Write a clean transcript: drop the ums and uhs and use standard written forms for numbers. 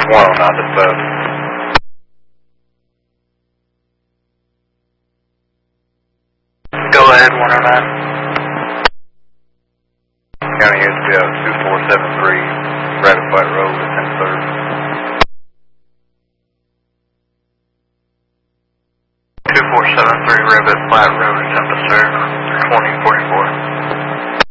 109 dispatch. Go ahead, 109. County SPF 2473, Rabbit Flat Road, Descent Third. 2473, Rabbit Flat Road, Descent Third, 2044.